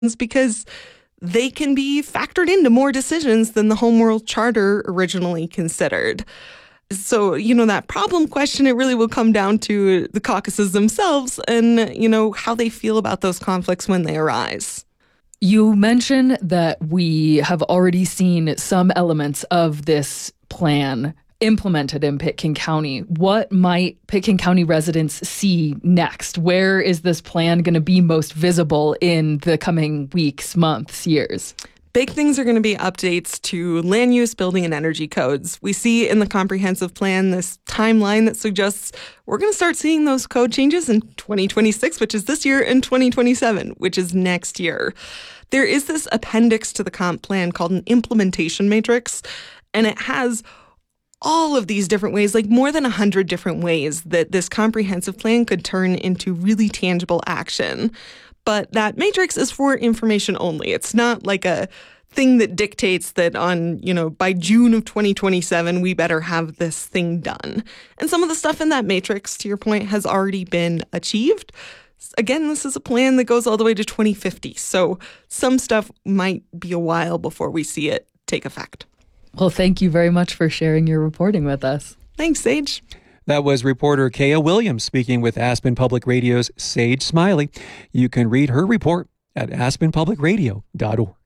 because they can be factored into more decisions than the Homeworld Charter originally considered. So, that problem question, it really will come down to the caucuses themselves and, how they feel about those conflicts when they arise. You mentioned that we have already seen some elements of this plan implemented in Pitkin County. What might Pitkin County residents see next? Where is this plan going to be most visible in the coming weeks, months, years? Big things are going to be updates to land use, building, and energy codes. We see in the comprehensive plan this timeline that suggests we're going to start seeing those code changes in 2026, which is this year, and 2027, which is next year. There is this appendix to the comp plan called an implementation matrix, and it has all of these different ways, like more than 100 different ways that this comprehensive plan could turn into really tangible action. But that matrix is for information only. It's not like a thing that dictates that by June of 2027, we better have this thing done. And some of the stuff in that matrix, to your point, has already been achieved. Again, this is a plan that goes all the way to 2050. So some stuff might be a while before we see it take effect. Well, thank you very much for sharing your reporting with us. Thanks, Sage. That was reporter Kaya Williams speaking with Aspen Public Radio's Sage Smiley. You can read her report at aspenpublicradio.org.